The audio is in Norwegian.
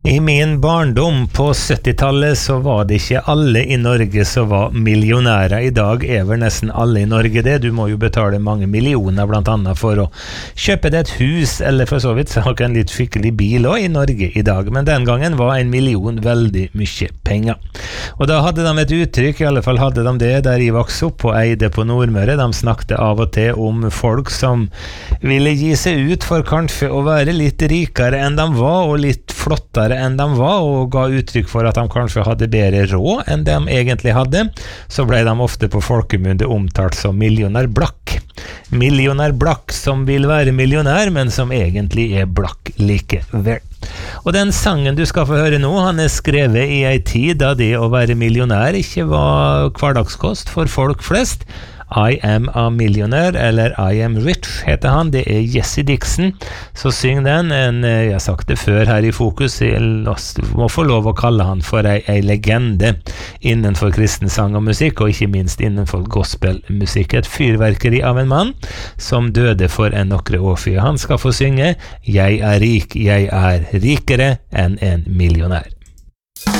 I min barndom på 70-tallet så var det ikke alle i Norge som var millionærer. I dag er vel nesten alle i Norge det. Du må jo betale mange millioner blant annet for å kjøpe deg et hus, eller for så vidt så har ikke en litt skikkelig bil også i Norge i dag. Men den gangen var 1 million veldig mye penger. Og da hadde de et uttrykk, i alle fall hadde de det der jeg vokste opp på Eide på Nordmøre. De snakket av og til om folk som ville gi seg ut for kanskje å være litt rikere enn de var, og litt flottere enn de var, og ga uttrykk for at de kanskje hadde bedre råd enn de egentlig hadde. Så ble de ofte på folkemunne omtalt som millionær blakk. Millionær blakk som vil være millionær, men som egentlig er blakk likevel. Og den sangen du skal få høre nå, han er skrevet i en tid da det å være millionær ikke var hverdagskost for folk flest. I am a millionaire, eller I am rich heter han. Det er Jesse Dixon, så syng den. Jeg har sagt det før her i Fokus, jeg må få lov å kalle han for en legende innenfor kristen sang og musikk, og ikke minst innenfor gospelmusikk. Et fyrverkeri av en mann som døde for noen år siden. Han skal få synge «Jeg er rik, jeg er rikere enn en millionær».